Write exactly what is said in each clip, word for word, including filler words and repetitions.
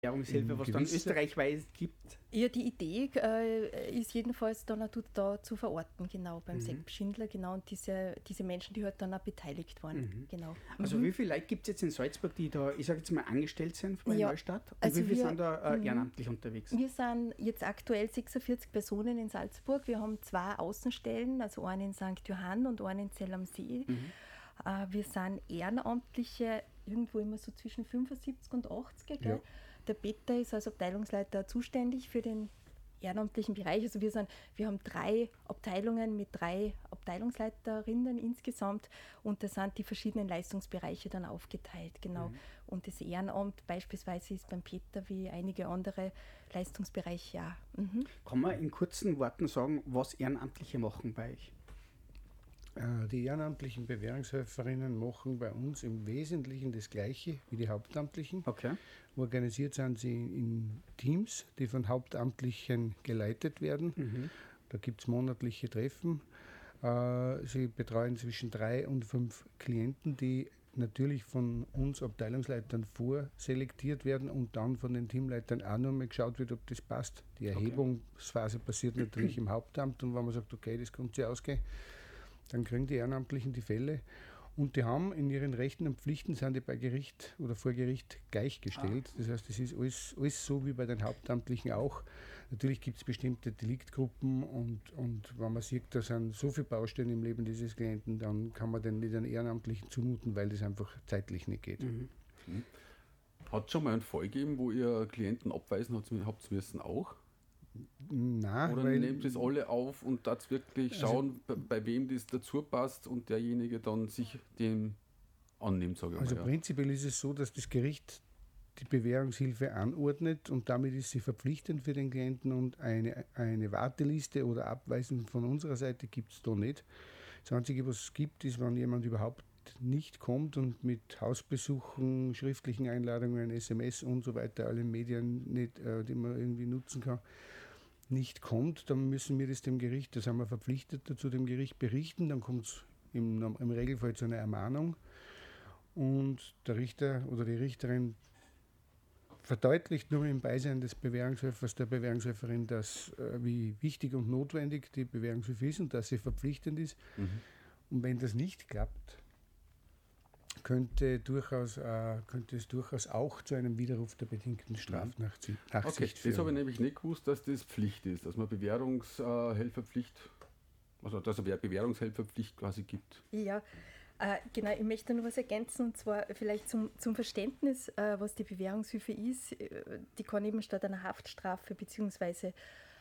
Währungshilfe, was dann österreichweit gibt? Ja, die Idee äh, ist jedenfalls dann auch da zu verorten, genau, beim mhm. Sepp Schindler, genau, und diese, diese Menschen, die halt dann auch beteiligt waren, mhm. genau. Also mhm. wie viele Leute gibt es jetzt in Salzburg, die da, ich sage jetzt mal, angestellt sind bei ja, Neustadt? Und also wie viele wir, sind da äh, ehrenamtlich mh. unterwegs? Wir sind jetzt aktuell sechsundvierzig Personen in Salzburg. Wir haben zwei Außenstellen, also einen in Sankt Johann und einen in Zell am See. Mhm. Äh, wir sind Ehrenamtliche, irgendwo immer so zwischen fünfundsiebzig und achtzig, gell? Ja. Der Peter ist als Abteilungsleiter zuständig für den ehrenamtlichen Bereich. Also wir, sind, wir haben drei Abteilungen mit drei Abteilungsleiterinnen insgesamt und da sind die verschiedenen Leistungsbereiche dann aufgeteilt. Genau. Mhm. Und das Ehrenamt beispielsweise ist beim Peter wie einige andere Leistungsbereiche ja. Mhm. Kann man in kurzen Worten sagen, was Ehrenamtliche machen bei euch? Die ehrenamtlichen Bewährungshelferinnen machen bei uns im Wesentlichen das Gleiche wie die Hauptamtlichen. Okay. Organisiert sind sie in Teams, die von Hauptamtlichen geleitet werden. Mhm. Da gibt es monatliche Treffen. Sie betreuen zwischen drei und fünf Klienten, die natürlich von uns Abteilungsleitern vorselektiert werden und dann von den Teamleitern auch noch mal geschaut wird, ob das passt. Die Erhebungsphase okay. passiert natürlich im Hauptamt und wenn man sagt, okay, das kann sich ausgehen, dann kriegen die Ehrenamtlichen die Fälle und die haben in ihren Rechten und Pflichten, sind die bei Gericht oder vor Gericht gleichgestellt. Ah. Das heißt, das ist alles, alles so wie bei den Hauptamtlichen auch. Natürlich gibt es bestimmte Deliktgruppen und, und wenn man sieht, da sind so viele Baustellen im Leben dieses Klienten, dann kann man den nicht einen Ehrenamtlichen zumuten, weil das einfach zeitlich nicht geht. Mhm. Mhm. Hat es schon mal einen Fall gegeben, wo ihr Klienten abweisen habt, habt müssen auch? Nein, oder weil nehmt es alle auf und da wirklich schauen, also, bei, bei wem das dazu passt und derjenige dann sich dem annimmt, sage ich Also mal. Also prinzipiell ist es so, dass das Gericht die Bewährungshilfe anordnet und damit ist sie verpflichtend für den Klienten und eine, eine Warteliste oder Abweisung von unserer Seite gibt es da nicht. Das Einzige, was es gibt, ist, wenn jemand überhaupt nicht kommt und mit Hausbesuchen, schriftlichen Einladungen, S M S und so weiter, alle Medien, nicht, äh, die man irgendwie nutzen kann, nicht kommt, dann müssen wir das dem Gericht, das haben wir verpflichtet dazu, dem Gericht berichten, dann kommt es im, im Regelfall zu einer Ermahnung und der Richter oder die Richterin verdeutlicht nur im Beisein des Bewährungshelfers, der Bewährungshelferin, dass, äh, wie wichtig und notwendig die Bewährungshilfe ist und dass sie verpflichtend ist. Mhm. Und wenn das nicht klappt, Könnte, durchaus, äh, könnte es durchaus auch zu einem Widerruf der bedingten Strafnachsicht okay, führen. Das habe ich nämlich nicht gewusst, dass das Pflicht ist, dass man Bewährungshelferpflicht, also dass es eine Bewährungshelferpflicht quasi gibt. Ja, äh, genau, ich möchte noch was ergänzen und zwar vielleicht zum, zum Verständnis, äh, was die Bewährungshilfe ist. Die kann eben statt einer Haftstrafe bzw.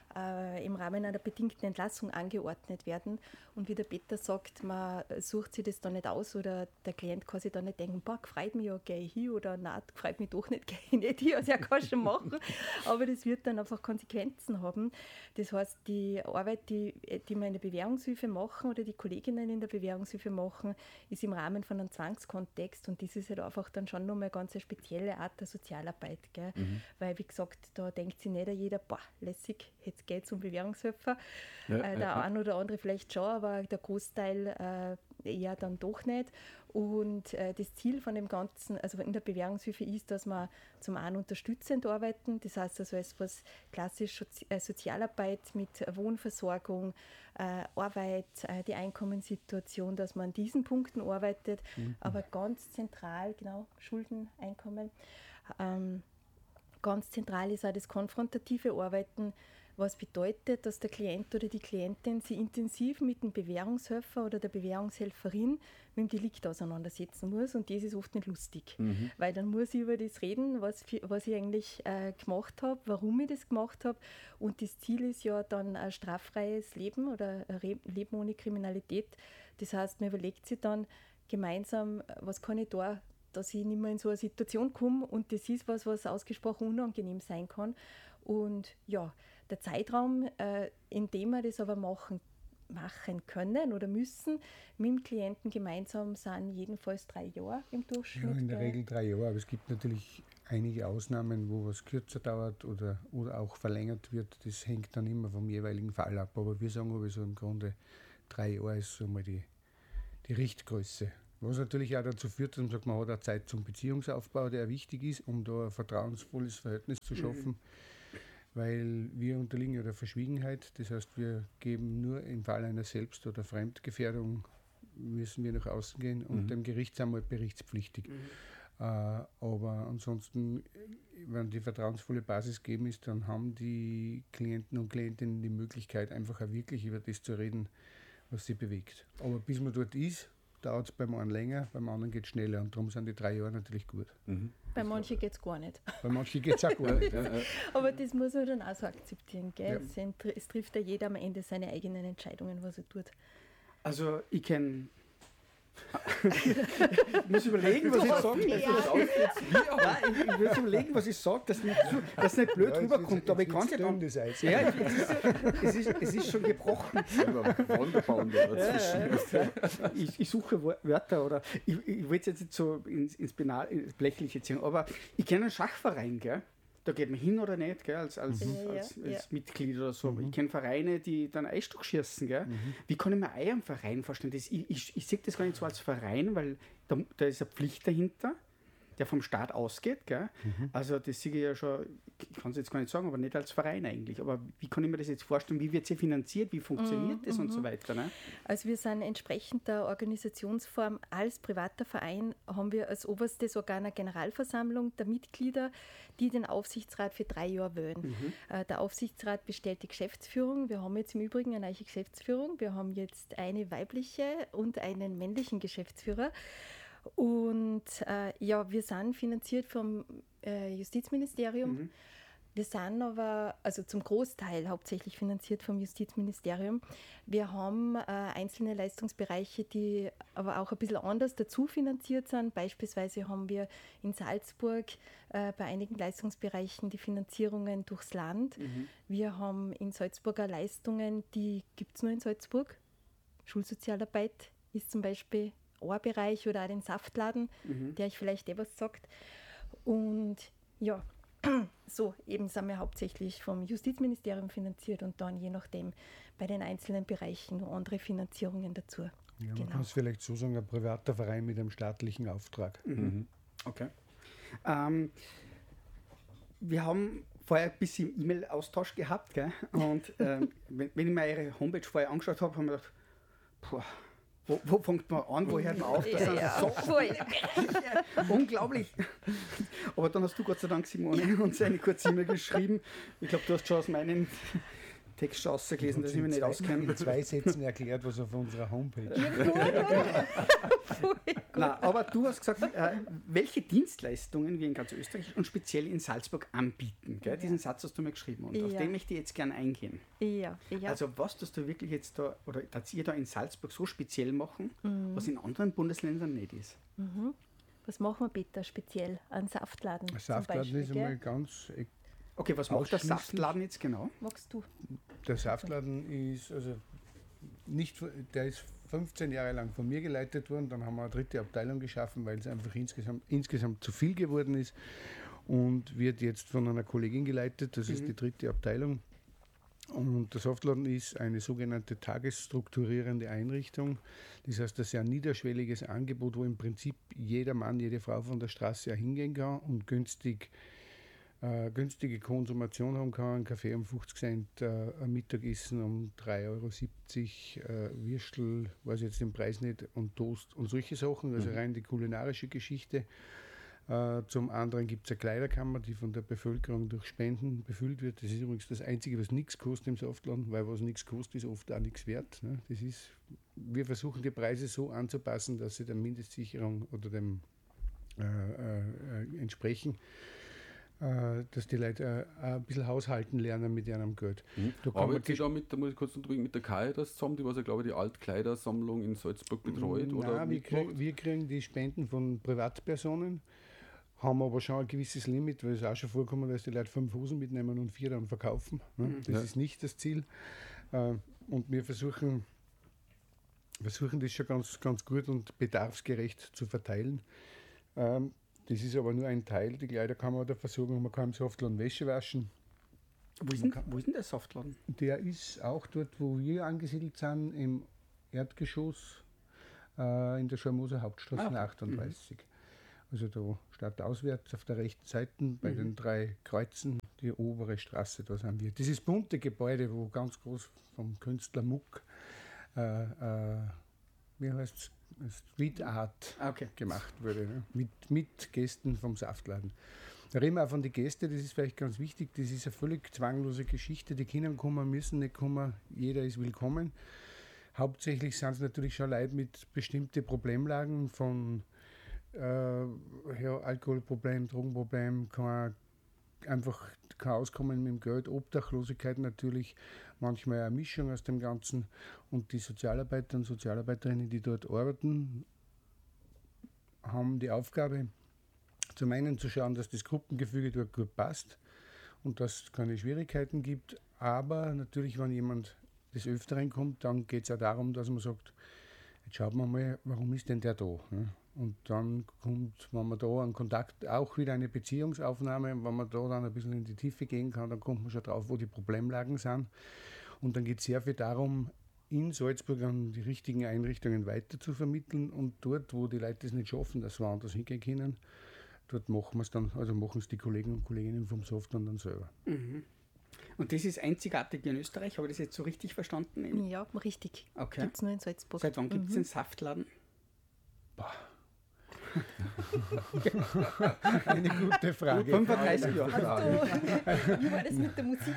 Äh, im Rahmen einer bedingten Entlassung angeordnet werden. Und wie der Peter sagt, man sucht sich das da nicht aus oder der Klient kann sich da nicht denken, boah, freut mich ja, gehe ich hin oder nein, freut mich doch nicht, gehe ich nicht hin. Also er kann schon machen, aber das wird dann einfach Konsequenzen haben. Das heißt, die Arbeit, die, die wir in der Bewährungshilfe machen oder die Kolleginnen in der Bewährungshilfe machen, ist im Rahmen von einem Zwangskontext und das ist halt einfach dann schon nochmal eine ganz spezielle Art der Sozialarbeit. Gell? Mhm. Weil, wie gesagt, da denkt sich nicht jeder, boah, lässig, jetzt geht es um Bewährungshelfer. Ja, äh, der ja. eine oder andere vielleicht schon, aber der Großteil äh, eher dann doch nicht. Und äh, das Ziel von dem Ganzen, also in der Bewährungshilfe ist, dass wir zum einen unterstützend arbeiten, das heißt also etwas klassisch Sozialarbeit mit Wohnversorgung, äh, Arbeit, äh, die Einkommenssituation, dass man an diesen Punkten arbeitet, mhm. aber ganz zentral, genau, Schulden, Einkommen, ähm, ganz zentral ist auch das konfrontative Arbeiten, was bedeutet, dass der Klient oder die Klientin sich intensiv mit dem Bewährungshelfer oder der Bewährungshelferin mit dem Delikt auseinandersetzen muss und das ist oft nicht lustig, mhm. weil dann muss ich über das reden, was, was ich eigentlich äh, gemacht habe, warum ich das gemacht habe und das Ziel ist ja dann ein straffreies Leben oder ein Leben ohne Kriminalität. Das heißt, man überlegt sich dann gemeinsam, was kann ich da, dass ich nicht mehr in so eine Situation komme und das ist was, was ausgesprochen unangenehm sein kann. Und ja, der Zeitraum, äh, in dem wir das aber machen, machen können oder müssen, mit dem Klienten gemeinsam sind jedenfalls drei Jahre im Durchschnitt. Ja, in der Regel drei Jahre, aber es gibt natürlich einige Ausnahmen, wo was kürzer dauert oder, oder auch verlängert wird. Das hängt dann immer vom jeweiligen Fall ab. Aber wir sagen aber so im Grunde, drei Jahre ist so mal die, die Richtgröße. Was natürlich auch dazu führt, dass man sagt, man hat auch Zeit zum Beziehungsaufbau, der wichtig ist, um da ein vertrauensvolles Verhältnis zu schaffen. Mhm. Weil wir unterliegen ja der Verschwiegenheit. Das heißt, wir geben nur im Fall einer Selbst- oder Fremdgefährdung, müssen wir nach außen gehen und mhm. dem Gericht sind wir berichtspflichtig. Mhm. Äh, aber ansonsten, wenn die vertrauensvolle Basis gegeben ist, dann haben die Klienten und Klientinnen die Möglichkeit, einfach auch wirklich über das zu reden, was sie bewegt. Aber bis man dort ist, dauert es beim einen länger, beim anderen geht es schneller und darum sind die drei Jahre natürlich gut. Mhm. Bei manchen geht es gar nicht. Bei manchen geht es auch gar nicht. Aber das muss man dann auch so akzeptieren. Gell? Ja. Es, es trifft ja jeder am Ende seine eigenen Entscheidungen, was er tut. Also ich kenne... ich muss überlegen, was ich sage. Ja, ich, ich muss überlegen, was ich sage, dass nicht, dass nicht blöd ja, rüberkommt. Ist, aber ich kann es ja nicht. Ja, es, ist, es ist schon gebrochen. Ja, ich, ich suche Wörter oder ich, ich will es jetzt nicht so ins, ins, Penal, ins Blechliche ziehen, aber ich kenne einen Schachverein, gell? Da geht man hin oder nicht, gell, als, als, mhm. als, als ja. Mitglied oder so. Mhm. Ich kenne Vereine, die dann Eisstock schießen. Gell. Mhm. Wie kann ich mir einen Verein vorstellen? Das, ich ich, ich sehe das gar nicht so als Verein, weil da, da ist eine Pflicht dahinter, der vom Staat ausgeht. Gell. Mhm. Also das sehe ich ja schon, ich kann es jetzt gar nicht sagen, aber nicht als Verein eigentlich. Aber wie kann ich mir das jetzt vorstellen? Wie wird sie finanziert? Wie funktioniert mhm. das und so weiter? Ne? Also wir sind entsprechend der Organisationsform als privater Verein, haben wir als oberstes Organ eine Generalversammlung der Mitglieder, die den Aufsichtsrat für drei Jahre wählen. Mhm. Der Aufsichtsrat bestellt die Geschäftsführung. Wir haben jetzt im Übrigen eine neue Geschäftsführung. Wir haben jetzt eine weibliche und einen männlichen Geschäftsführer. Und äh, ja, wir sind finanziert vom äh, Justizministerium. Mhm. Wir sind aber, also zum Großteil hauptsächlich finanziert vom Justizministerium. Wir haben äh, einzelne Leistungsbereiche, die aber auch ein bisschen anders dazu finanziert sind. Beispielsweise haben wir in Salzburg äh, bei einigen Leistungsbereichen die Finanzierungen durchs Land. Mhm. Wir haben in Salzburger Leistungen, die gibt es nur in Salzburg. Schulsozialarbeit ist zum Beispiel ein Bereich oder auch den Saftladen, mhm. der euch vielleicht eh was sagt. Und ja, so eben sind wir hauptsächlich vom Justizministerium finanziert und dann je nachdem bei den einzelnen Bereichen noch andere Finanzierungen dazu. Ja, man genau. kann es vielleicht so sagen, ein privater Verein mit einem staatlichen Auftrag. Mhm. Okay. Ähm, wir haben vorher ein bisschen E-Mail-Austausch gehabt, gell? Und ähm, wenn, wenn ich mir Ihre Homepage vorher angeschaut habe, habe ich mir gedacht, puh, Wo, wo fängt man an, wo hört man auf? Das ja, ja. So unglaublich. Aber dann hast du Gott sei Dank, Simone, uns eine kurze E-Mail geschrieben. Ich glaube, du hast schon aus meinem Text schon ausgelesen, dass ich mich nicht auskenne. In zwei Sätzen erklärt, was auf unserer Homepage steht. Nein, aber du hast gesagt, äh, welche Dienstleistungen wir in ganz Österreich und speziell in Salzburg anbieten. Gell? Ja. Diesen Satz hast du mir geschrieben und ja. auf den möchte ich jetzt gerne eingehen. Ja. Ja. Also was tust du wirklich jetzt da, oder dass ihr da in Salzburg so speziell machen, mhm. was in anderen Bundesländern nicht ist? Mhm. Was machen wir bitte speziell an Saftladen? Ein Saftladen Beispiel, ist einmal ganz... Okay, was macht der Saftladen jetzt genau? Magst du? Der Saftladen ist, also nicht, der ist fünfzehn Jahre lang von mir geleitet worden. Dann haben wir eine dritte Abteilung geschaffen, weil es einfach insgesamt, insgesamt zu viel geworden ist und wird jetzt von einer Kollegin geleitet. Das mhm. ist die dritte Abteilung. Und der Saftladen ist eine sogenannte tagesstrukturierende Einrichtung. Das heißt, das ist ein niederschwelliges Angebot, wo im Prinzip jeder Mann, jede Frau von der Straße hingehen kann und günstig Äh, günstige Konsumation haben kann, ein Kaffee um fünfzig Cent, äh, ein Mittagessen um drei Euro siebzig, äh, Würstel, weiß jetzt den Preis nicht, und Toast und solche Sachen, also rein die kulinarische Geschichte. Äh, zum anderen gibt es eine Kleiderkammer, die von der Bevölkerung durch Spenden befüllt wird. Das ist übrigens das Einzige, was nichts kostet im Saftladen, weil was nichts kostet, ist oft auch nichts wert. Ne? Das ist, wir versuchen die Preise so anzupassen, dass sie der Mindestsicherung oder dem äh, äh, entsprechen, dass die Leute äh, ein bisschen haushalten lernen mit ihrem Geld. Mhm. Arbeitet ihr da mit, da muss ich kurz unterbringen, mit der Caritas zusammen, die was ja, glaube ich, die Altkleidersammlung in Salzburg betreut? Nein, oder wir, krieg, wir kriegen die Spenden von Privatpersonen, haben aber schon ein gewisses Limit, weil es auch schon vorkommt, dass die Leute fünf Hosen mitnehmen und vier dann verkaufen. Ne? Das ja. ist nicht das Ziel. Äh, und wir versuchen, versuchen das schon ganz, ganz gut und bedarfsgerecht zu verteilen. Ähm, Das ist aber nur ein Teil. Die Kleiderkammer der Versorgung, man kann im Saftladen Wäsche waschen. Wo ist, denn, wo ist denn der Saftladen? Der ist auch dort, wo wir angesiedelt sind, im Erdgeschoss. äh, in der Scharmoser Hauptstraße Ah, achtunddreißig. Mhm. Also da stadtauswärts auf der rechten Seite bei mhm. den drei Kreuzen, die obere Straße, da sind wir. Dieses bunte Gebäude, wo ganz groß vom Künstler Muck äh, äh, wie heißt es, Street Art okay. gemacht wurde, ne? mit, mit Gästen vom Saftladen. Da reden wir auch von den Gästen, das ist vielleicht ganz wichtig, das ist eine völlig zwanglose Geschichte, die Kinder kommen, müssen nicht kommen, jeder ist willkommen. Hauptsächlich sind es natürlich schon Leute mit bestimmten Problemlagen von äh, ja, Alkoholproblem, Drogenproblem, kein, einfach kein Auskommen mit dem Geld, Obdachlosigkeit natürlich, manchmal eine Mischung aus dem Ganzen und die Sozialarbeiter und Sozialarbeiterinnen, die dort arbeiten, haben die Aufgabe, zum einen zu schauen, dass das Gruppengefüge dort gut passt und dass es keine Schwierigkeiten gibt, aber natürlich, wenn jemand des Öfteren kommt, dann geht es auch darum, dass man sagt, jetzt schaut man mal, warum ist denn der da? Und dann kommt, wenn man da einen Kontakt, auch wieder eine Beziehungsaufnahme, wenn man da dann ein bisschen in die Tiefe gehen kann, dann kommt man schon drauf, wo die Problemlagen sind. Und dann geht es sehr viel darum, in Salzburg an die richtigen Einrichtungen weiter zu vermitteln und dort, wo die Leute es nicht schaffen, dass sie woanders hingehen können, dort machen wir es dann, also machen es die Kollegen und Kolleginnen vom Softland dann selber. Mhm. Und das ist einzigartig in Österreich, habe ich das jetzt so richtig verstanden? Ja, richtig. Okay. Gibt es nur in Salzburg. Seit wann gibt es mhm. den Saftladen? Boah. Eine gute Frage. fünfunddreißig Jahre. Wie war das mit der Musik?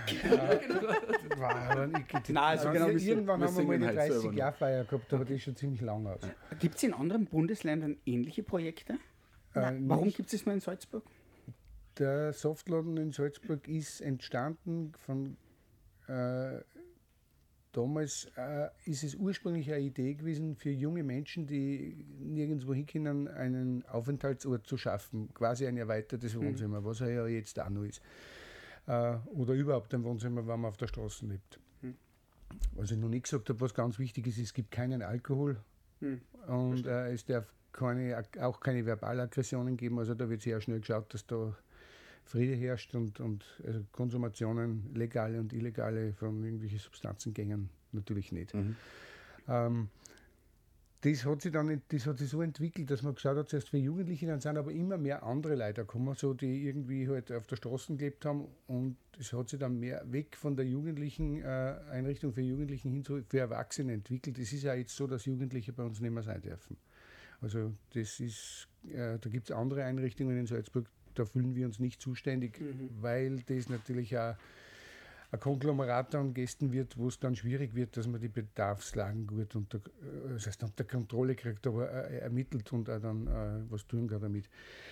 Nein, also genau, irgendwann haben wir mal eine dreißig-Jahr-Feier gehabt, aber das ist schon ziemlich lang aus. Gibt es in anderen Bundesländern ähnliche Projekte? Äh, Warum gibt es das nur in Salzburg? Der Softladen in Salzburg ist entstanden von äh, damals äh, ist es ursprünglich eine Idee gewesen, für junge Menschen, die nirgendwo hinkommen, einen Aufenthaltsort zu schaffen, quasi ein erweitertes Wohnzimmer, mhm. was er ja jetzt auch noch ist. Äh, oder überhaupt ein Wohnzimmer, wenn man auf der Straße lebt. Mhm. Was ich noch nicht gesagt habe, was ganz wichtig ist, es gibt keinen Alkohol mhm. und äh, es darf keine, auch keine Verbalaggressionen geben, also da wird sehr schnell geschaut, dass da Friede herrscht und, und also Konsumationen, legale und illegale von irgendwelchen Substanzen gängen natürlich nicht. Mhm. Ähm, das hat sich dann das hat sich so entwickelt, dass man geschaut hat, zuerst für Jugendliche, dann sind aber immer mehr andere Leute gekommen, so, die irgendwie halt auf der Straße gelebt haben und es hat sich dann mehr weg von der jugendlichen äh, Einrichtung für Jugendlichen hin zu, für Erwachsene entwickelt. Es ist ja jetzt so, dass Jugendliche bei uns nicht mehr sein dürfen. Also das ist, äh, da gibt es andere Einrichtungen in Salzburg, da fühlen wir uns nicht zuständig, mhm. weil das natürlich auch ein Konglomerat an Gästen wird, wo es dann schwierig wird, dass man die Bedarfslagen gut unter, das heißt unter Kontrolle kriegt, aber äh, ermittelt und auch dann äh, was tun kann damit.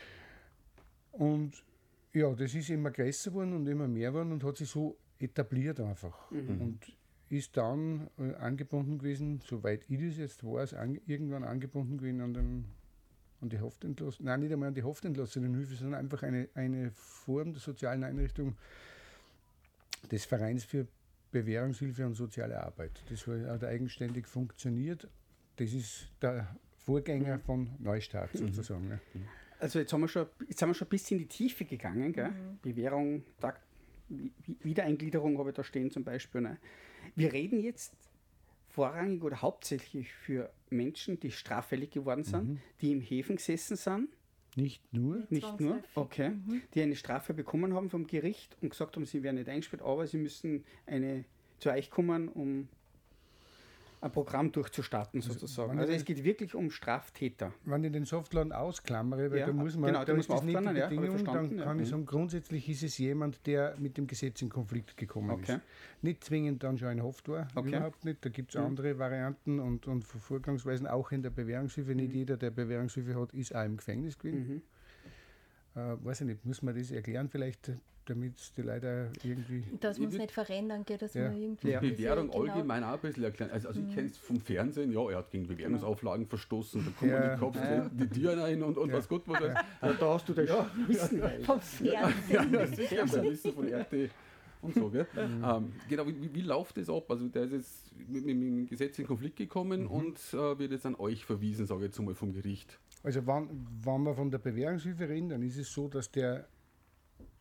Und ja, das ist immer größer geworden und immer mehr geworden und hat sich so etabliert einfach. Mhm. Und ist dann äh, angebunden gewesen, soweit ich das jetzt weiß, an, irgendwann angebunden gewesen an den an die Haftentlassung, nein, nicht einmal an die Haftentlassenenhilfe, sondern einfach eine, eine Form der sozialen Einrichtung des Vereins für Bewährungshilfe und soziale Arbeit. Das hat eigenständig funktioniert. Das ist der Vorgänger von Neustart sozusagen. Ne? Also jetzt, haben wir schon, jetzt sind wir schon ein bisschen in die Tiefe gegangen. Gell? Mhm. Bewährung, Takt, Wiedereingliederung habe ich da stehen zum Beispiel. Ne? Wir reden jetzt vorrangig oder hauptsächlich für Menschen, die straffällig geworden sind, mhm. die im Häfen gesessen sind. Nicht nur? Nicht nur, okay. Mhm. Die eine Strafe bekommen haben vom Gericht und gesagt haben, sie werden nicht eingesperrt, aber sie müssen eine, zu euch kommen, um ein Programm durchzustarten sozusagen. Also, also es geht wirklich um Straftäter. Wenn ich den Softladen ausklammere, weil ja, da muss man, genau, da muss man aufklammern, ja, Bedingung, dann ja. kann ich sagen, grundsätzlich ist es jemand, der mit dem Gesetz in Konflikt gekommen okay. ist. Nicht zwingend dann schon ein Haft war, okay. überhaupt nicht. Da gibt es mhm. andere Varianten und, und Vorgangsweisen, auch in der Bewährungshilfe. Nicht mhm. jeder, der Bewährungshilfe hat, ist auch im Gefängnis gewesen. Mhm. Äh, weiß ich nicht, muss man das erklären vielleicht, damit die Leute irgendwie... Dass man es nicht verrändern geht, dass ja. man irgendwie... Ja. Bewährung genau allgemein auch ein bisschen erklären. Also, also mhm. ich kenne es vom Fernsehen, ja, er hat gegen Bewährungsauflagen verstoßen, da kommen ja. die Kopf, ja. die Tiere rein und, und ja. was Gott was weiß. Ja, da hast du das ja. Wissen. Ja. Vom Fernsehen. Ja, ja, sicher, beim Wissen von R T und so. Gell? Mhm. Ähm, genau, wie, wie läuft das ab? Also der ist jetzt mit, mit, mit dem Gesetz in Konflikt gekommen mhm. und äh, wird jetzt an euch verwiesen, sage ich jetzt mal, vom Gericht. Also wenn, wenn wir von der Bewährungshilfe reden, dann ist es so, dass der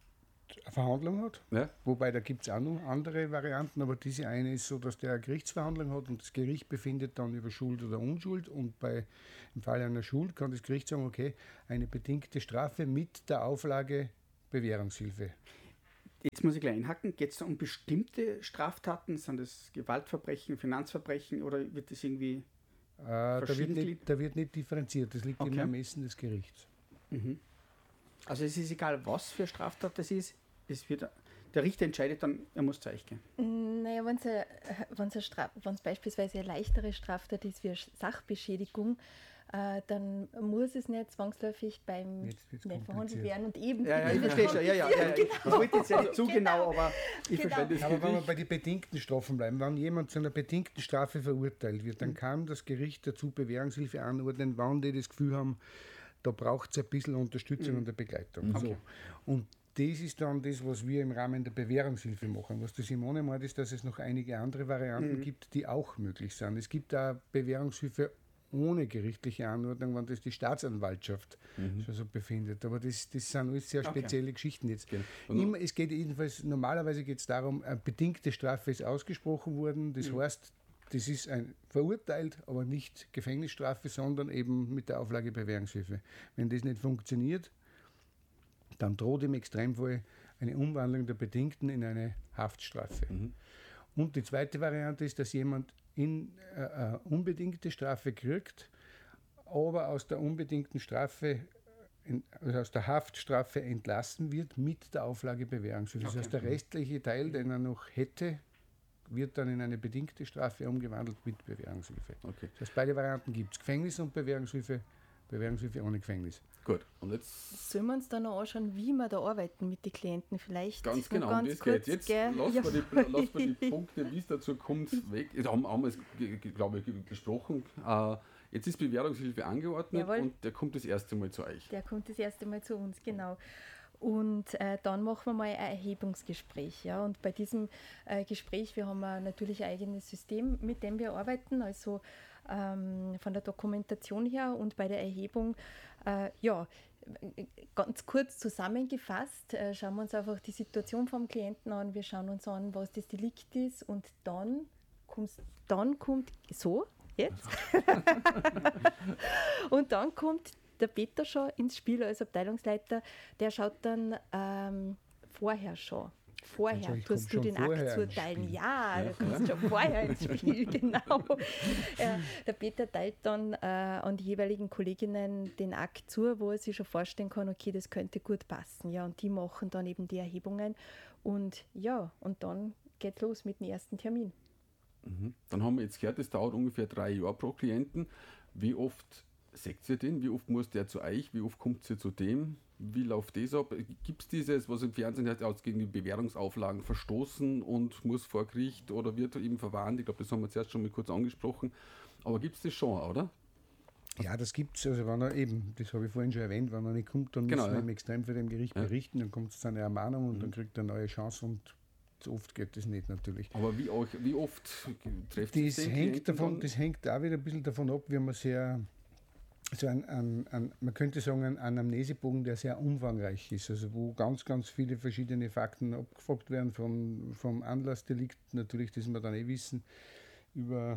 eine Verhandlung hat. Ja. Wobei da gibt es auch noch andere Varianten, aber diese eine ist so, dass der eine Gerichtsverhandlung hat und das Gericht befindet dann über Schuld oder Unschuld und bei, im Fall einer Schuld kann das Gericht sagen, okay, eine bedingte Strafe mit der Auflage Bewährungshilfe. Jetzt muss ich gleich einhaken, geht es da um bestimmte Straftaten? Sind das Gewaltverbrechen, Finanzverbrechen oder wird das irgendwie äh, da, wird nicht, da wird nicht differenziert, das liegt okay. im Ermessen des Gerichts. Mhm. Also es ist egal, was für Straftat das ist, es wird, der Richter entscheidet dann, er muss zu euch gehen. Naja, wenn es beispielsweise eine leichtere Straftat ist wie eine Sachbeschädigung, äh, dann muss es nicht zwangsläufig beim nicht verhandelt werden und eben... Ja, ja, ich verstehe schon, ja, ja, ja, ja. Genau. Ich wollte jetzt ja nicht zu genau, genau aber ich genau. verstehe das. Aber wenn wir bei den bedingten Strafen bleiben, wenn jemand zu einer bedingten Strafe verurteilt wird, dann kann das Gericht dazu Bewährungshilfe anordnen, wenn die das Gefühl haben, da braucht es ein bisschen Unterstützung mhm. und Begleitung. Okay. So. Und das ist dann das, was wir im Rahmen der Bewährungshilfe machen. Was der Simone meint, ist, dass es noch einige andere Varianten mhm. gibt, die auch möglich sind. Es gibt da Bewährungshilfe ohne gerichtliche Anordnung, wenn das die Staatsanwaltschaft mhm. schon so befindet. Aber das, das sind alles sehr spezielle okay. Geschichten jetzt. Genau. Immer, es geht jedenfalls, normalerweise geht es darum, eine bedingte Strafe ist ausgesprochen worden. Das mhm. heißt, das ist ein verurteilt, aber nicht Gefängnisstrafe, sondern eben mit der Auflage Bewährungshilfe. Wenn das nicht funktioniert, dann droht im Extremfall eine Umwandlung der Bedingten in eine Haftstrafe. Mhm. Und die zweite Variante ist, dass jemand in äh, eine unbedingte Strafe kriegt, aber aus der unbedingten Strafe, in, also aus der Haftstrafe entlassen wird mit der Auflage Bewährungshilfe. Okay. Das heißt, der restliche Teil, den er noch hätte, wird dann in eine bedingte Strafe umgewandelt mit Bewährungshilfe. Okay. Das heißt, beide Varianten gibt es, Gefängnis und Bewährungshilfe, Bewährungshilfe ohne Gefängnis. Gut, und jetzt... Sollen wir uns dann noch anschauen, wie wir da arbeiten mit den Klienten vielleicht? Ganz genau, ganz um das kurz, geht. Jetzt gell? lassen ja. wir die, lass wir die Punkte, wie es dazu kommt, weg. Jetzt haben, haben wir es, glaube ich, gesprochen. Uh, jetzt ist Bewährungshilfe angeordnet. Jawohl. Und der kommt das erste Mal zu euch. Der kommt das erste Mal zu uns, genau. Und äh, dann machen wir mal ein Erhebungsgespräch. Ja? Und bei diesem äh, Gespräch, wir haben äh, natürlich ein eigenes System, mit dem wir arbeiten, also ähm, von der Dokumentation her und bei der Erhebung, äh, ja, ganz kurz zusammengefasst, äh, schauen wir uns einfach die Situation vom Klienten an, wir schauen uns an, was das Delikt ist und dann, dann kommt, so, jetzt, und dann kommt der Peter schon ins Spiel als Abteilungsleiter, der schaut dann ähm, vorher schon. Vorher also tust du den Akt zuteilen. Ja, ja, du kommst ja. schon vorher ins Spiel, genau. Ja, der Peter teilt dann äh, an die jeweiligen Kolleginnen den Akt zu, wo er sich schon vorstellen kann, okay, das könnte gut passen. Ja, und die machen dann eben die Erhebungen. Und ja, und dann geht's los mit dem ersten Termin. Mhm. Dann haben wir jetzt gehört, das dauert ungefähr drei Jahre pro Klienten. Wie oft seht ihr den? Wie oft muss der zu euch? Wie oft kommt ihr zu dem? Wie läuft das ab? Gibt es dieses, was im Fernsehen heißt, aus gegen die Bewährungsauflagen verstoßen und muss vor Gericht oder wird eben verwarnt? Ich glaube, das haben wir zuerst schon mal kurz angesprochen. Aber gibt es das schon, oder? Ja, das gibt es. Also wenn er eben, das habe ich vorhin schon erwähnt, wenn er nicht kommt, dann genau, müssen wir ja. im Extremfall dem Gericht ja. berichten, dann kommt es zu einer Ermahnung und mhm. dann kriegt er eine neue Chance und so oft geht das nicht natürlich. Aber wie, auch, wie oft trifft das den hängt davon, Das hängt auch wieder ein bisschen davon ab, wie man sehr... Also ein, ein, ein, man könnte sagen, ein Anamnesebogen, der sehr umfangreich ist, also wo ganz, ganz viele verschiedene Fakten abgefragt werden, von, vom Anlassdelikt natürlich, das wir dann eh wissen, über,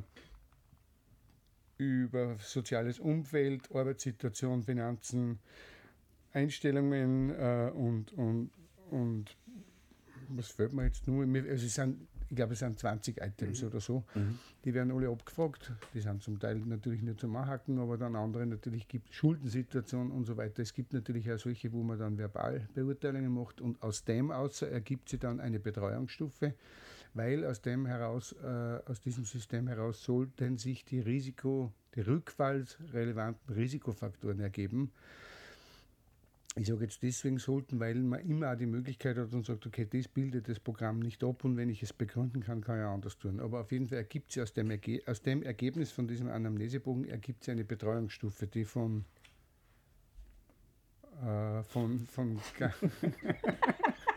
über soziales Umfeld, Arbeitssituation, Finanzen, Einstellungen äh, und, und, und was fällt mir jetzt nur? Also es sind, ich glaube, es sind zwanzig Items mhm. oder so. Mhm. Die werden alle abgefragt. Die sind zum Teil natürlich nur zum Anhaken, aber dann andere natürlich gibt es Schuldensituationen und so weiter. Es gibt natürlich auch solche, wo man dann Verbalbeurteilungen macht und aus dem außer ergibt sich dann eine Betreuungsstufe, weil aus dem heraus, äh, aus diesem System heraus sollten sich die Risiko, die rückfallsrelevanten Risikofaktoren ergeben. Ich sage jetzt deswegen sollten, weil man immer auch die Möglichkeit hat und sagt, okay, das bildet das Programm nicht ab und wenn ich es begründen kann, kann ich auch anders tun. Aber auf jeden Fall ergibt sich aus dem, Erge- aus dem Ergebnis von diesem Anamnesebogen ergibt sich eine Betreuungsstufe, die von äh, von, von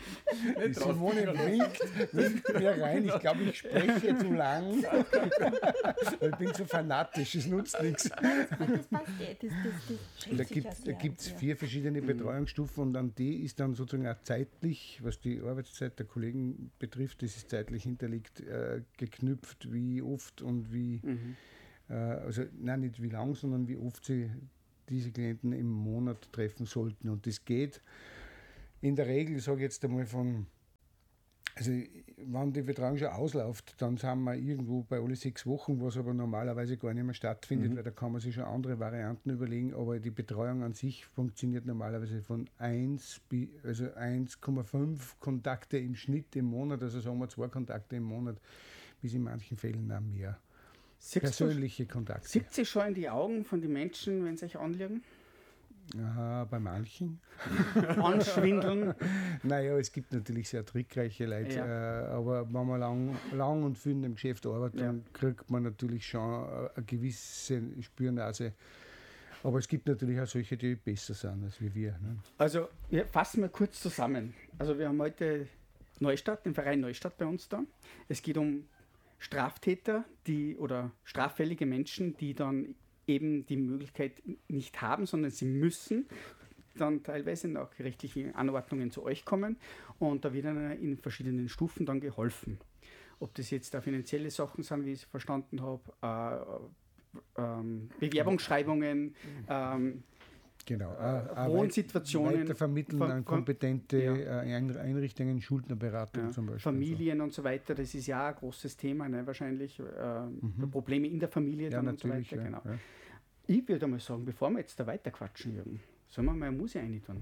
Die Simone winkt, winkt mir rein. Ich glaube, ich spreche zu lang. Ich bin zu fanatisch, es nutzt nichts. Das passt eh. Das, das, das da gibt es vier verschiedene Betreuungsstufen und an die ist dann sozusagen auch zeitlich, was die Arbeitszeit der Kollegen betrifft, das ist zeitlich hinterlegt, äh, geknüpft, wie oft und wie, mhm. äh, also nein, nicht wie lang, sondern wie oft sie diese Klienten im Monat treffen sollten. Und das geht in der Regel, sage ich jetzt einmal von, also wenn die Betreuung schon ausläuft, dann sind wir irgendwo bei alle sechs Wochen, was aber normalerweise gar nicht mehr stattfindet, mhm. weil da kann man sich schon andere Varianten überlegen, aber die Betreuung an sich funktioniert normalerweise von eins, also eins Komma fünf Kontakte im Schnitt im Monat, also sagen wir zwei Kontakte im Monat, bis in manchen Fällen auch mehr. Persönliche Kontakte. Sieht sie schon in die Augen von den Menschen, wenn sie sich anlegen? Aha, bei manchen. Anschwindeln? Naja, es gibt natürlich sehr trickreiche Leute, ja. äh, aber wenn man lang, lang und viel in dem Geschäft arbeitet, ja. dann kriegt man natürlich schon eine gewisse Spürnase. Aber es gibt natürlich auch solche, die besser sind als wie wir. Ne? Also, wir fassen mal kurz zusammen. Also, wir haben heute Neustadt, den Verein Neustadt bei uns da. Es geht um Straftäter, die oder straffällige Menschen, die dann eben die Möglichkeit nicht haben, sondern sie müssen dann teilweise nach gerichtlichen Anordnungen zu euch kommen und da wird ihnen in verschiedenen Stufen dann geholfen. Ob das jetzt da finanzielle Sachen sind, wie ich es verstanden habe, äh, ähm, Bewerbungsschreibungen, ähm, Genau, äh, Wohnsituationen. Weitervermitteln an kompetente ja. Einrichtungen, Schuldnerberatung ja. zum Beispiel. Familien und so weiter, das ist ja ein großes Thema, ne, wahrscheinlich. Äh, mhm. Probleme in der Familie ja, dann und so weiter. Ja, genau. ja. Ich würde mal sagen, bevor wir jetzt da weiter quatschen, Jürgen, sollen wir mal eine Musik rein tun?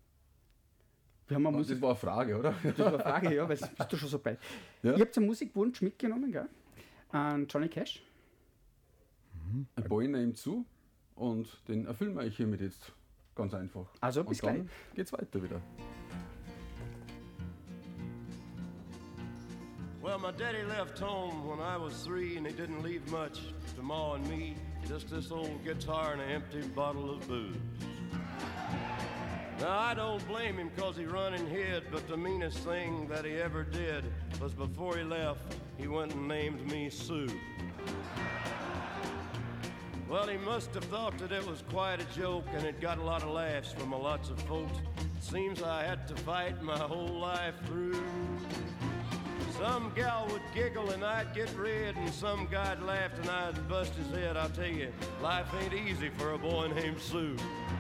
Wir haben eine Musik, das war eine Frage, oder? Das war eine Frage, ja, weil bist du schon so bei. Ja? Ihr habt einen Musikwunsch mitgenommen, gell? An Johnny Cash. Mhm. Ein Boy ihm zu. Und den erfüllen wir euch hiermit jetzt ganz einfach. Also bis und dann gleich. Geht's weiter wieder. Well, my daddy left home when I was three, and he didn't leave much to Ma and me. Just this old guitar and an empty bottle of booze. Now, I don't blame him cause he run and hid, but the meanest thing that he ever did was before he left, he went and named me Sue. Well, he must have thought that it was quite a joke, and it got a lot of laughs from a lots of folks. It seems I had to fight my whole life through. Some gal would giggle and I'd get red, and some guy'd laugh and I'd bust his head. I'll tell you, life ain't easy for a boy named Sue.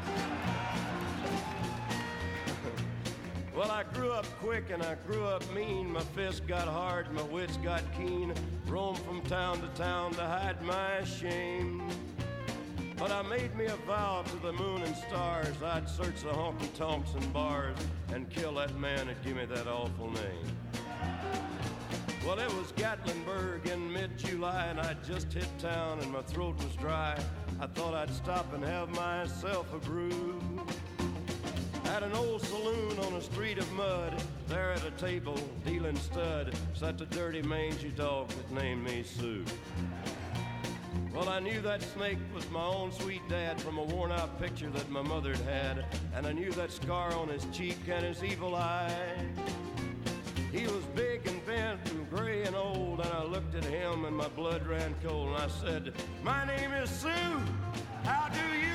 Well, I grew up quick and I grew up mean. My fists got hard, my wits got keen. Roamed from town to town to hide my shame. But I made me a vow to the moon and stars, I'd search the honky-tonks and bars and kill that man that gave me that awful name. Well, it was Gatlinburg in mid-July, and I'd just hit town and my throat was dry. I thought I'd stop and have myself a brew. At an old saloon on a street of mud, there at a table, dealing stud, sat the dirty mangy dog that named me Sue. Well, I knew that snake was my own sweet dad from a worn-out picture that my mother'd had, and I knew that scar on his cheek and his evil eye. He was big and bent and gray and old, and I looked at him and my blood ran cold, and I said, "My name is Sue, how do you